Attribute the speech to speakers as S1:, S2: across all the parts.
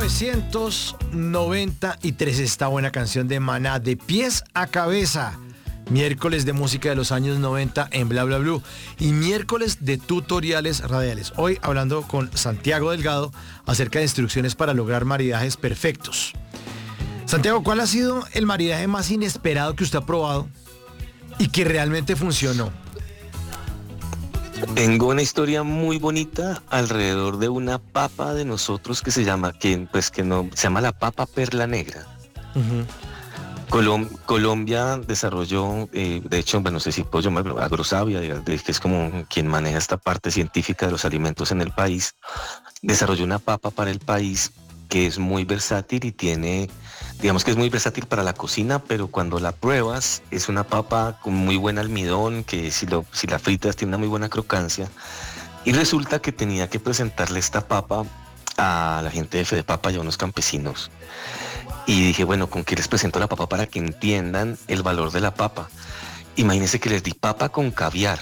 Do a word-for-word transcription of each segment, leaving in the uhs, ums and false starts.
S1: novecientos noventa y tres, esta buena canción de Maná, De Pies a Cabeza. Miércoles de música de los años noventa en Bla Bla Blue y miércoles de tutoriales radiales. Hoy hablando con Santiago Delgado acerca de instrucciones para lograr maridajes perfectos. Santiago, ¿cuál ha sido el maridaje más inesperado que usted ha probado y que realmente funcionó?
S2: Tengo una historia muy bonita alrededor de una papa de nosotros que se llama, que pues que no, se llama la papa perla negra. Uh-huh. Colom- Colombia desarrolló, eh, de hecho, bueno, no sé si puedo llamarlo Agrosavia, que es como quien maneja esta parte científica de los alimentos en el país, desarrolló una papa para el país que es muy versátil y tiene, digamos que es muy versátil para la cocina, pero cuando la pruebas es una papa con muy buen almidón, que si, lo, si la fritas tiene una muy buena crocancia. Y resulta que tenía que presentarle esta papa a la gente de Fedepapa y a unos campesinos. Y dije, bueno, ¿con qué les presento la papa para que entiendan el valor de la papa? Imagínense que les di papa con caviar.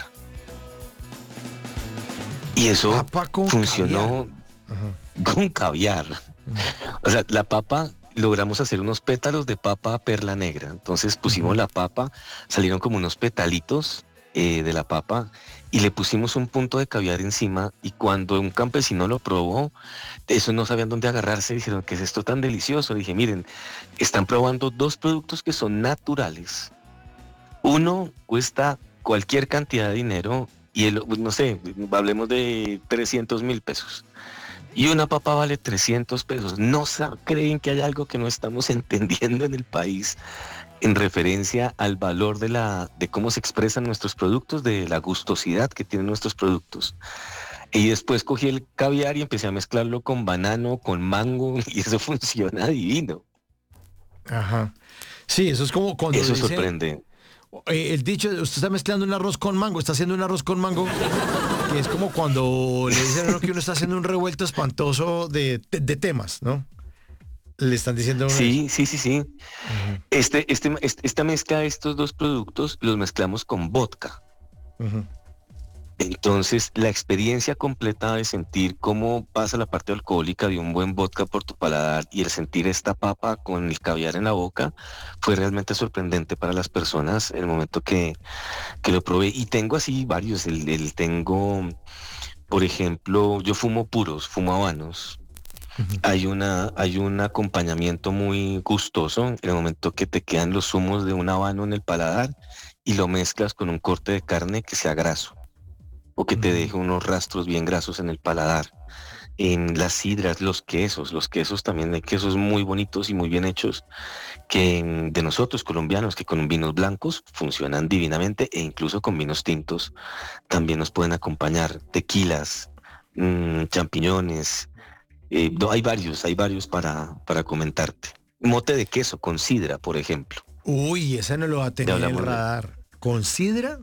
S2: Y eso
S1: con
S2: funcionó
S1: caviar.
S2: Con caviar. Uh-huh. O sea, la papa, logramos hacer unos pétalos de papa perla negra. Entonces pusimos uh-huh. la papa, salieron como unos petalitos eh, de la papa y le pusimos un punto de caviar encima, y cuando un campesino lo probó, eso no sabían dónde agarrarse, dijeron, ¿qué es esto tan delicioso? Dije, miren, están probando dos productos que son naturales. Uno cuesta cualquier cantidad de dinero y el, no sé, hablemos de trescientos mil pesos. Y una papa vale trescientos pesos. No creen que hay algo que no estamos entendiendo en el país en referencia al valor de la de cómo se expresan nuestros productos, de la gustosidad que tienen nuestros productos. Y después cogí el caviar y empecé a mezclarlo con banano, con mango, y eso funciona divino.
S1: Ajá. Sí, eso es como cuando
S2: Eso
S1: dice,
S2: sorprende.
S1: Eh, el dicho, usted está mezclando un arroz con mango, está haciendo un arroz con mango, que es como cuando le dicen a uno que uno está haciendo un revuelto espantoso de, de, de temas, ¿no? Le están diciendo a uno
S2: Sí,
S1: eso.
S2: sí, sí, sí. Uh-huh. Este, este, este, esta mezcla de estos dos productos los mezclamos con vodka. Uh-huh. Entonces, la experiencia completa de sentir cómo pasa la parte alcohólica de un buen vodka por tu paladar y el sentir esta papa con el caviar en la boca fue realmente sorprendente para las personas en el momento que, que lo probé. Y tengo así varios. El, el tengo, por ejemplo, yo fumo puros, fumo habanos. Uh-huh. Hay una, hay un acompañamiento muy gustoso en el momento que te quedan los zumos de un habano en el paladar y lo mezclas con un corte de carne que sea graso, o que te deje unos rastros bien grasos en el paladar. En las sidras, los quesos, los quesos también hay quesos muy bonitos y muy bien hechos, que de nosotros colombianos, que con vinos blancos funcionan divinamente, e incluso con vinos tintos también nos pueden acompañar. Tequilas, mmm, champiñones, eh, no, hay varios, hay varios para, para comentarte. Mote de queso con sidra, por ejemplo.
S1: Uy, esa no lo va a tener en el radar. De... ¿Con sidra?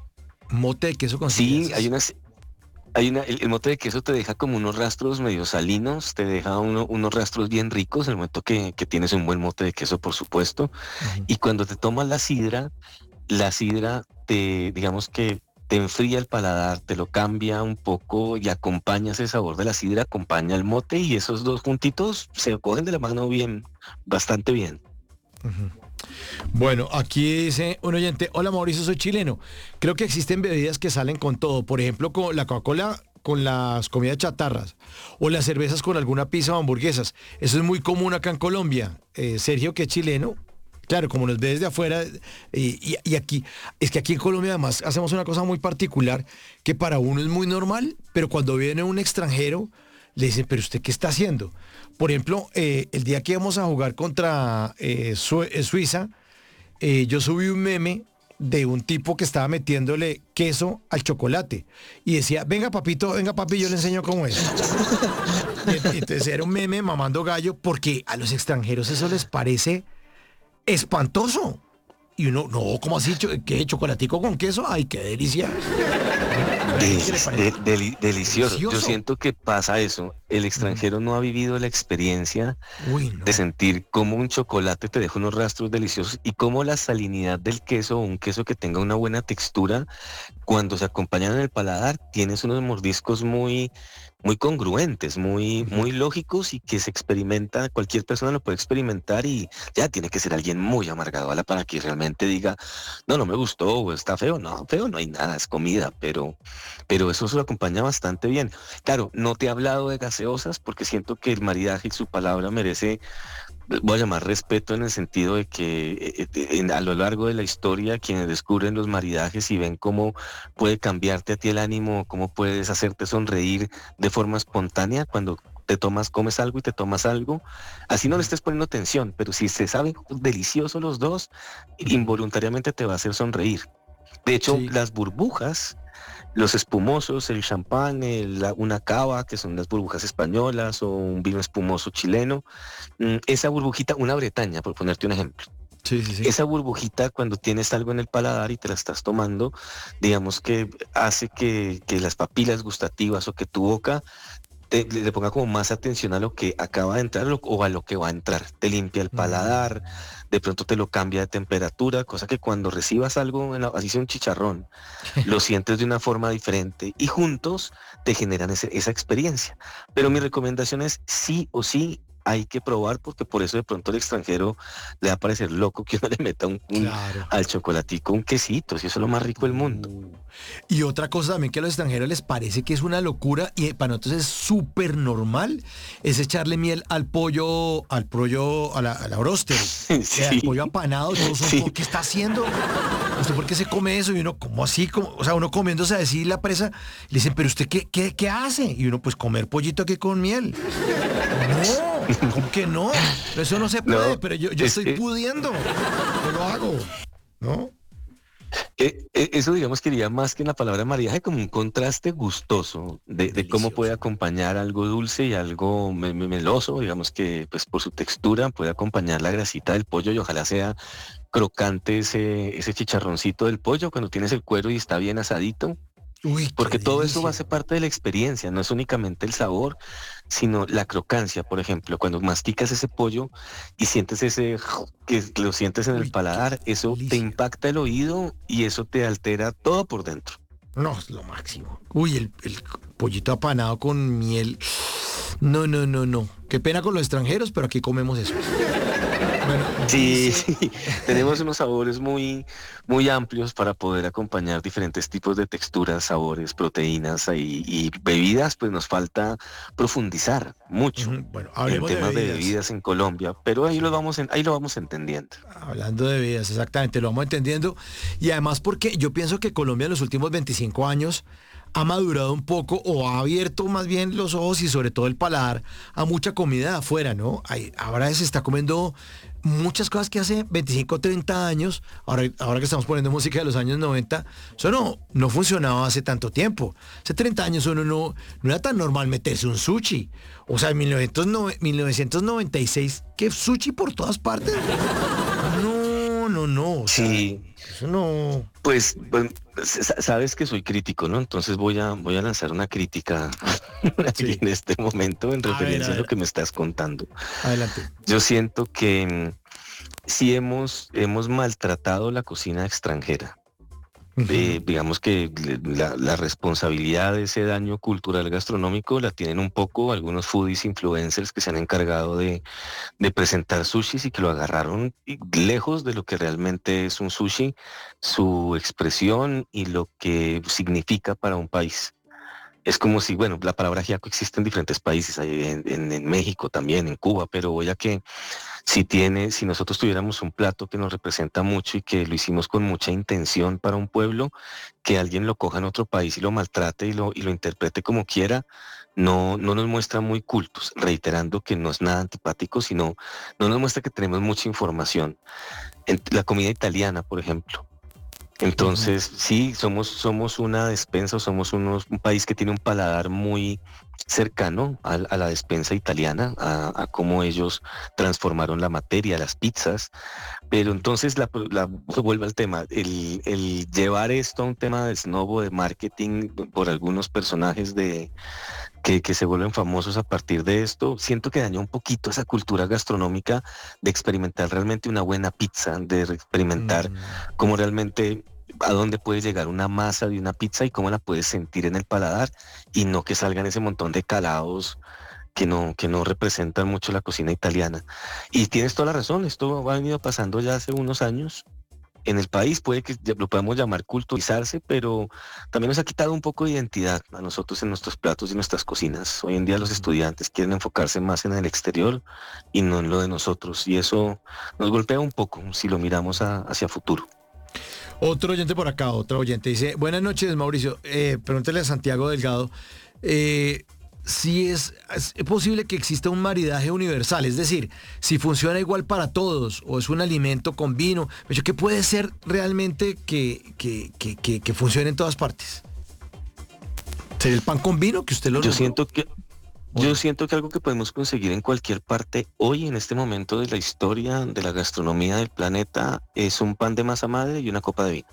S1: Mote de queso con sidra.
S2: Sí, hay unas... Hay una, el, el mote de queso te deja como unos rastros medio salinos, te deja uno, unos rastros bien ricos en el momento que, que tienes un buen mote de queso, por supuesto. Uh-huh. Y cuando te tomas la sidra, la sidra te, digamos que te enfría el paladar, te lo cambia un poco y acompaña ese sabor de la sidra, acompaña el mote, y esos dos juntitos se cogen de la mano bien, bastante bien.
S1: Uh-huh. Bueno, aquí dice un oyente, hola Mauricio, soy chileno. Creo que existen bebidas que salen con todo, por ejemplo con la Coca-Cola con las comidas chatarras o las cervezas con alguna pizza o hamburguesas. Eso es muy común acá en Colombia. Eh, Sergio, que es chileno, claro, como nos ve desde afuera, eh, y, y aquí, es que aquí en Colombia además hacemos una cosa muy particular que para uno es muy normal, pero cuando viene un extranjero le dicen, pero ¿usted qué está haciendo? Por ejemplo, eh, el día que íbamos a jugar contra eh, Su- eh, Suiza, eh, yo subí un meme de un tipo que estaba metiéndole queso al chocolate y decía, venga papito, venga papi, yo le enseño cómo es. Y, entonces era un meme mamando gallo, porque a los extranjeros eso les parece espantoso. Y uno, no, ¿cómo así? ¿Qué? ¿Chocolatico con queso? ¡Ay, qué delicia!
S2: Del- de- deli- delicioso. Yo siento que pasa eso. El extranjero no ha vivido la experiencia
S1: Uy, no.
S2: de sentir cómo un chocolate te deja unos rastros deliciosos y cómo la salinidad del queso, o un queso que tenga una buena textura, cuando se acompañan en el paladar, tienes unos mordiscos muy, muy congruentes, muy, muy lógicos y que se experimenta, cualquier persona lo puede experimentar y ya tiene que ser alguien muy amargado ¿vale? Para que realmente diga, no, no me gustó o está feo. No, feo no hay nada, es comida, pero, pero eso se lo acompaña bastante bien. Claro, no te he hablado de gaseosas porque siento que el maridaje y su palabra merece, voy a llamar respeto en el sentido de que eh, eh, en- a lo largo de la historia quienes descubren los maridajes y ven cómo puede cambiarte a ti el ánimo, cómo puedes hacerte sonreír de forma espontánea cuando te tomas, comes algo y te tomas algo, así no le
S1: Ujú,
S2: estés poniendo atención, pero si se saben deliciosos los dos,
S1: ujú.
S2: involuntariamente te va a hacer sonreír. De hecho,
S1: Sí,
S2: las burbujas, los espumosos, el champán, el- la- una cava, que son las burbujas españolas, o un vino espumoso chileno, mm, esa burbujita, una bretaña, por ponerte un ejemplo.
S1: sí, sí, sí.
S2: Esa burbujita, cuando tienes algo en el paladar y te la estás tomando, digamos que hace que, que las papilas gustativas o que tu boca te, le le ponga como más atención a lo que acaba de entrar lo- o a lo que va a entrar. Te limpia el paladar,
S1: Mm.
S2: de pronto te lo cambia de temperatura, cosa que cuando recibas algo, en la- así sea un chicharrón, lo sientes de una forma diferente y juntos te generan ese- esa experiencia. Pero mi recomendación es sí o sí hay que probar porque por eso de pronto el extranjero le va a parecer loco que uno le meta un, un-
S1: Claro.
S2: al chocolatico un quesito, si eso es lo más rico del mundo.
S1: Uh. Y otra cosa también que a los extranjeros les parece que es una locura y para nosotros es súper normal, es echarle miel al pollo, al pollo, a la, a la bróster, eh, al pollo
S2: Sí,
S1: apanado. Todos son,
S2: sí,
S1: ¿por qué está haciendo? ¿Usted por qué se come eso? Y uno, ¿cómo así? ¿Cómo? O sea, uno comiéndose así la presa, le dicen, ¿pero usted qué, qué, qué hace? Y uno, pues comer pollito aquí con miel. No, ¿cómo que no? Eso no se puede,
S2: no,
S1: pero yo, yo
S2: es,
S1: estoy
S2: eh,
S1: pudiendo. Yo lo hago, ¿no?
S2: Eh, eh, eso digamos que iría más que en la palabra maridaje como un contraste gustoso de, de cómo puede
S1: Delicioso.
S2: acompañar algo dulce y algo me- me- meloso, digamos que pues por su textura puede acompañar la grasita del pollo y ojalá sea crocante ese, ese chicharroncito del pollo cuando tienes el cuero y está bien asadito.
S1: Uy, qué
S2: Porque todo eso
S1: delicia.
S2: hace parte de la experiencia, no es únicamente el sabor, sino la crocancia, por ejemplo, cuando masticas ese pollo y sientes ese, que lo sientes en el
S1: Uy, qué
S2: paladar, eso te
S1: delicia.
S2: impacta el oído y eso te altera todo por dentro.
S1: No, es lo máximo. Uy, el, el pollito apanado con miel. No, no, no, no. Qué pena con los extranjeros, pero aquí comemos eso. Bueno,
S2: Sí,
S1: dice,
S2: sí, tenemos unos sabores muy, muy amplios para poder acompañar diferentes tipos de texturas, sabores, proteínas y, y bebidas, pues nos falta profundizar mucho
S1: ujú, bueno,
S2: en
S1: hablemos de
S2: temas de
S1: bebidas.
S2: bebidas en Colombia, pero ahí lo
S1: Sí.
S2: vamos en- ahí lo vamos entendiendo.
S1: Hablando de bebidas, exactamente, lo vamos entendiendo. Y además porque yo pienso que Colombia en los últimos veinticinco años ha madurado un poco o ha abierto más bien los ojos y sobre todo el paladar a mucha comida de afuera, ¿no? Hay- ahora se está comiendo muchas cosas que hace veinticinco, treinta años, ahora, ahora que estamos poniendo música de los años noventa, eso no, no funcionaba hace tanto tiempo. Hace treinta años uno no, no era tan normal meterse un sushi. O sea, en mil novecientos nove- mil novecientos noventa y seis, ¿qué sushi por todas partes? No, no, no, o sea,
S2: Sí,
S1: eso no.
S2: pues, bueno, sa- sabes que soy crítico, ¿no? Entonces voy a, voy a lanzar una crítica aquí
S1: Sí.
S2: en este momento en
S1: A ver, a
S2: referencia a lo
S1: ver,
S2: que me estás contando.
S1: adelante.
S2: Yo siento que mm, sí hemos, hemos maltratado la cocina extranjera.
S1: Ujú.
S2: Eh, digamos que le- la, la responsabilidad de ese daño cultural gastronómico la tienen un poco algunos foodies influencers que se han encargado de, de presentar sushis y que lo agarraron y- lejos de lo que realmente es un sushi, su expresión y lo que significa para un país. Es como si, bueno, la palabra ajiaco existe en diferentes países, hay en, en- en México también, en Cuba, pero voy a que si tiene, si nosotros tuviéramos un plato que nos representa mucho y que lo hicimos con mucha intención para un pueblo, que alguien lo coja en otro país y lo maltrate y lo, y lo interprete como quiera, no, no nos muestra muy cultos, reiterando que no es nada antipático, sino no nos muestra que tenemos mucha información. En la comida italiana, por ejemplo.
S1: Ujú.
S2: Entonces, sí, somos, somos una despensa, somos unos, un país que tiene un paladar muy cercano a, a la despensa italiana, a, a cómo ellos transformaron la materia, las pizzas. Pero entonces, la, la, vuelvo al tema, el, el llevar esto a un tema de snobo, de marketing por algunos personajes de, que, que se vuelven famosos a partir de esto, siento que dañó un poquito esa cultura gastronómica de experimentar realmente una buena pizza, de experimentar
S1: Mm,
S2: cómo realmente a dónde puede llegar una masa de una pizza y cómo la puedes sentir en el paladar, y no que salgan ese montón de calados que no, que no representan mucho la cocina italiana. Y tienes toda la razón, esto ha venido pasando ya hace unos años en el país, puede que lo podamos llamar culturizarse, pero también nos ha quitado un poco de identidad a nosotros en nuestros platos y nuestras cocinas. Hoy en día los estudiantes quieren enfocarse más en el exterior y no en lo de nosotros, y eso nos golpea un poco si lo miramos a, hacia futuro.
S1: Otro oyente por acá, otro oyente dice, buenas noches, Mauricio, eh, pregúntale a Santiago Delgado, eh, si es, es posible que exista un maridaje universal, es decir, si funciona igual para todos o es un alimento con vino, pero ¿qué puede ser realmente que, que, que, que, que funcione en todas partes? ¿Sería el pan con vino que usted lo
S2: Yo
S1: logró?
S2: siento que Yo siento que algo que podemos conseguir en cualquier parte hoy, en este momento de la historia de la gastronomía del planeta, es un pan de masa madre y una copa de vino.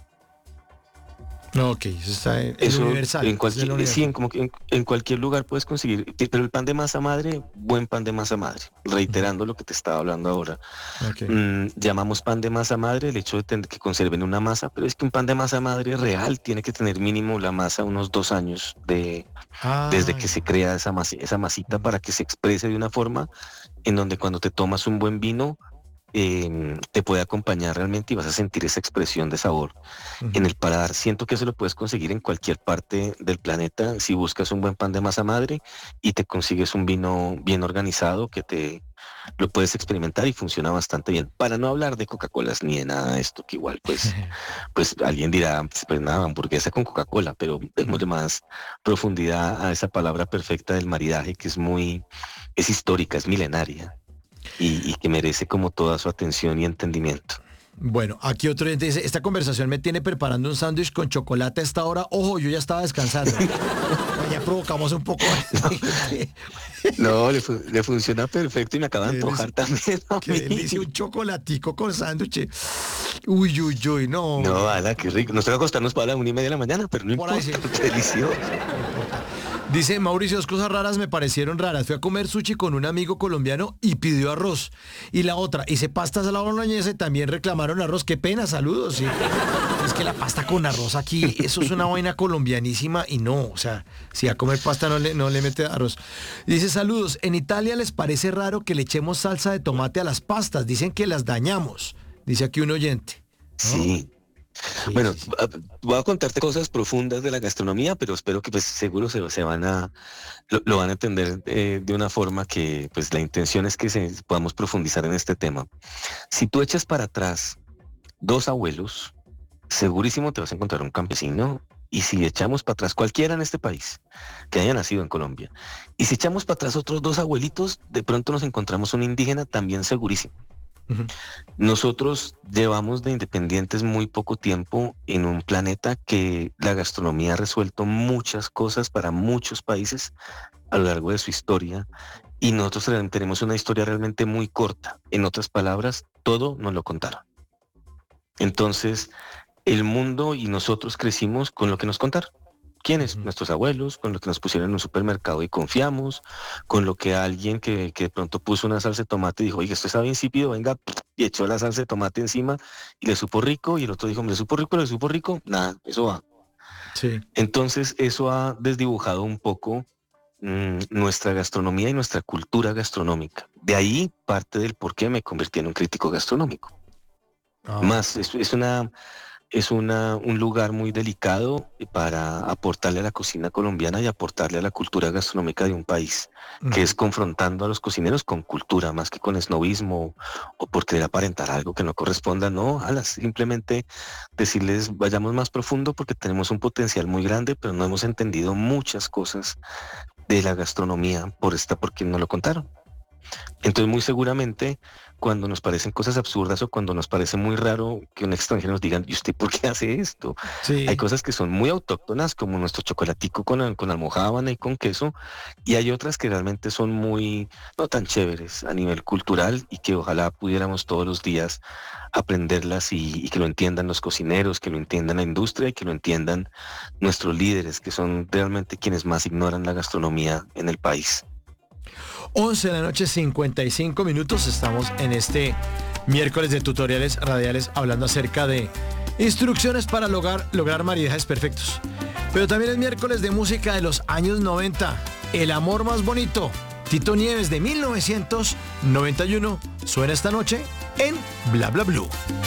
S1: No, ok, eso está en, en
S2: Eso
S1: universal.
S2: en
S1: Es
S2: cualquier,
S1: el universal.
S2: sí, en, como que en, en cualquier lugar puedes conseguir, pero el pan de masa madre, buen pan de masa madre, reiterando lo que te estaba hablando ahora.
S1: Okay.
S2: Mm, llamamos pan de masa madre el hecho de tener que conserven una masa, pero es que un pan de masa madre real tiene que tener mínimo la masa unos dos años de
S1: Ah,
S2: desde que se crea esa, mas, esa masita para que se exprese de una forma en donde cuando te tomas un buen vino eh, te puede acompañar realmente y vas a sentir esa expresión de sabor
S1: uh-huh.
S2: en el paladar. Siento que eso lo puedes conseguir en cualquier parte del planeta si buscas un buen pan de masa madre y te consigues un vino bien organizado que te lo puedes experimentar y funciona bastante bien. Para no hablar de Coca-Colas ni de nada de esto, que igual pues, pues alguien dirá, pues nada, hamburguesa con Coca-Cola, pero démosle más profundidad a esa palabra perfecta del maridaje que es muy, es histórica, es milenaria y, y que merece como toda su atención y entendimiento.
S1: Bueno, aquí otro oyente dice, esta conversación me tiene preparando un sándwich con chocolate a esta hora. Ojo, yo ya estaba descansando. Ya provocamos un poco.
S2: No, le, fu- le funciona perfecto y me acaba de antojar también a
S1: Qué
S2: mí.
S1: delicia, un chocolatico con sándwich. Uy, uy, uy, no.
S2: No, ala, qué rico. Nos toca acostarnos para la una y media de la mañana, pero no
S1: Por
S2: importa,
S1: ahí sí.
S2: qué delicioso.
S1: Dice Mauricio, dos cosas raras me parecieron raras. Fui a comer sushi con un amigo colombiano y pidió arroz. Y la otra, hice pastas a la boloñesa y también reclamaron arroz. Qué pena, saludos. Sí. Es que la pasta con arroz aquí, eso es una vaina colombianísima y no, o sea, si a comer pasta no le, no le mete arroz. Dice, saludos, en Italia les parece raro que le echemos salsa de tomate a las pastas. Dicen que las dañamos. Dice aquí un oyente.
S2: Sí.
S1: Sí,
S2: Bueno,
S1: sí, sí.
S2: voy a contarte cosas profundas de la gastronomía, pero espero que pues seguro se, se van a lo, lo van a entender eh, de una forma que pues la intención es que se, podamos profundizar en este tema. Si tú echas para atrás dos abuelos, segurísimo te vas a encontrar un campesino. Y si echamos para atrás cualquiera en este país que haya nacido en Colombia, y si echamos para atrás otros dos abuelitos, de pronto nos encontramos un indígena también segurísimo.
S1: Uh-huh.
S2: Nosotros llevamos de independientes muy poco tiempo en un planeta que la gastronomía ha resuelto muchas cosas para muchos países a lo largo de su historia y nosotros tenemos una historia realmente muy corta. En otras palabras, todo nos lo contaron. Entonces, el mundo y nosotros crecimos con lo que nos contaron. ¿Quiénes? Uh-huh. Nuestros abuelos, con lo que nos pusieron en un supermercado y confiamos, con lo que alguien que, que de pronto puso una salsa de tomate dijo, oye, esto sabe insípido, venga, y echó la salsa de tomate encima y le supo rico, y el otro dijo, me le supo rico, le supo rico, nada, eso va.
S1: Sí.
S2: Entonces, eso ha desdibujado un poco mmm, nuestra gastronomía y nuestra cultura gastronómica. De ahí parte del por qué me convertí en un crítico gastronómico. Oh. Más, es, es una... Es una, un lugar muy delicado para aportarle a la cocina colombiana y aportarle a la cultura gastronómica de un país, uh-huh. que es confrontando a los cocineros con cultura, más que con esnovismo o por querer aparentar algo que no corresponda, no, alas, simplemente decirles vayamos más profundo porque tenemos un potencial muy grande, pero no hemos entendido muchas cosas de la gastronomía por esta, porque no lo contaron. Entonces muy seguramente cuando nos parecen cosas absurdas o cuando nos parece muy raro que un extranjero nos diga, ¿y usted por qué hace esto? Sí. Hay cosas que son muy autóctonas como nuestro chocolatico con, con almojábana y con queso y hay otras que realmente son muy no tan chéveres a nivel cultural y que ojalá pudiéramos todos los días aprenderlas y, y que lo entiendan los cocineros, que lo entiendan la industria y que lo entiendan nuestros líderes que son realmente quienes más ignoran la gastronomía en el país.
S1: once de la noche, cincuenta y cinco minutos. Estamos en este miércoles de tutoriales radiales hablando acerca de Instrucciones para lograr, lograr maridajes perfectos. Pero también es miércoles de música de los años noventa. El amor más bonito. Tito Nieves de mil novecientos noventa y uno suena esta noche en Bla Bla Blue.